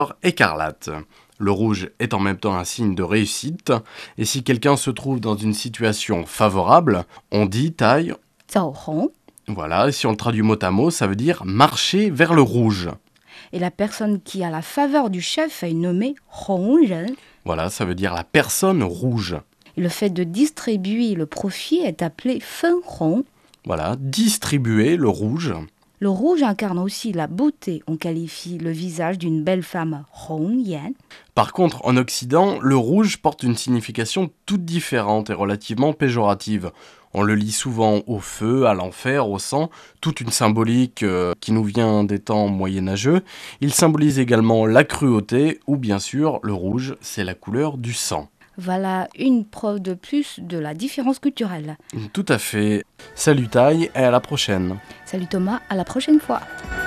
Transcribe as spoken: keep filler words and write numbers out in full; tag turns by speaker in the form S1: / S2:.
S1: écarlate. Le rouge est en même temps un signe de réussite, et si quelqu'un se trouve dans une situation favorable, on dit taille.
S2: 走红.
S1: Voilà, et si on le traduit mot à mot, ça veut dire marcher vers le rouge.
S2: Et la personne qui a la faveur du chef est nommée 红人.
S1: Voilà, ça veut dire la personne rouge.
S2: Et le fait de distribuer le profit est appelé 分红.
S1: Voilà, distribuer le rouge.
S2: Le rouge incarne aussi la beauté. On qualifie le visage d'une belle femme 红颜.
S1: Par contre, en Occident, le rouge porte une signification toute différente et relativement péjorative. On le lit souvent au feu, à l'enfer, au sang, toute une symbolique euh, qui nous vient des temps moyenâgeux. Il symbolise également la cruauté, ou bien sûr, le rouge, c'est la couleur du sang.
S2: Voilà une preuve de plus de la différence culturelle.
S1: Tout à fait. Salut Taille et à la prochaine.
S2: Salut Thomas, à la prochaine fois.